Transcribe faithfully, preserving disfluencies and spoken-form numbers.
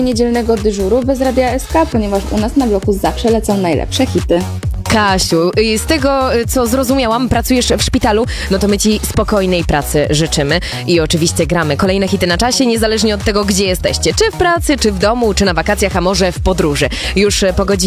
niedzielnego dyżuru bez Radia S K, ponieważ u nas na bloku zawsze lecą najlepsze hity. Kasiu, z tego, co zrozumiałam, pracujesz w szpitalu, no to my ci spokojnej pracy życzymy i oczywiście gramy kolejne hity na czasie, niezależnie od tego, gdzie jesteście, czy w pracy, czy w domu, czy na wakacjach, a może w podróży. Już po godzinie